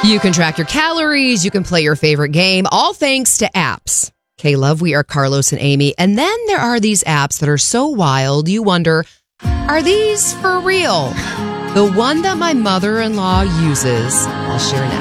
You can track your calories. You can play your favorite game, all thanks to apps. K-Love, we are Carlos and Amy. And then there are these apps that are so wild, you wonder, are these for real? The one that my mother-in-law uses, I'll share next.